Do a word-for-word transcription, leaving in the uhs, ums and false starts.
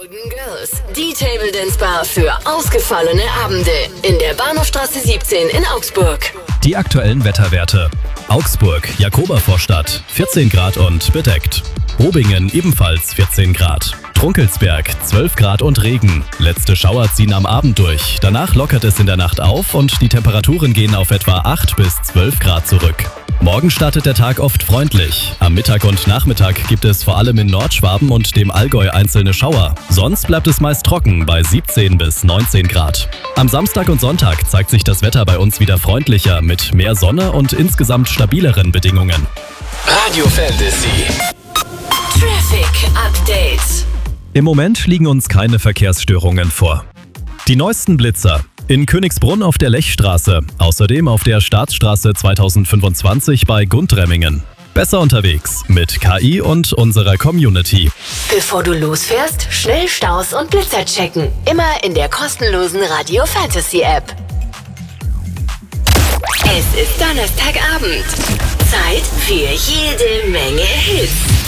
Golden Girls, die Table Dance Bar für ausgefallene Abende in der Bahnhofstraße siebzehn in Augsburg. Die aktuellen Wetterwerte. Augsburg, Jakobervorstadt, vierzehn Grad und bedeckt. Robingen ebenfalls vierzehn Grad. Trunkelsberg zwölf Grad und Regen. Letzte Schauer ziehen am Abend durch. Danach lockert es in der Nacht auf und die Temperaturen gehen auf etwa acht bis zwölf Grad zurück. Morgen startet der Tag oft freundlich. Am Mittag und Nachmittag gibt es vor allem in Nordschwaben und dem Allgäu einzelne Schauer. Sonst bleibt es meist trocken bei siebzehn bis neunzehn Grad. Am Samstag und Sonntag zeigt sich das Wetter bei uns wieder freundlicher mit mehr Sonne und insgesamt stabileren Bedingungen. Radio Fantasy. Traffic Update. Im Moment liegen uns keine Verkehrsstörungen vor. Die neuesten Blitzer. In Königsbrunn auf der Lechstraße, außerdem auf der Staatsstraße zweitausendfünfundzwanzig bei Gundremmingen. Besser unterwegs mit K I und unserer Community. Bevor du losfährst, schnell Staus und Blitzer checken. Immer in der kostenlosen Radio Fantasy App. Es ist Donnerstagabend. Zeit für jede Menge Hits.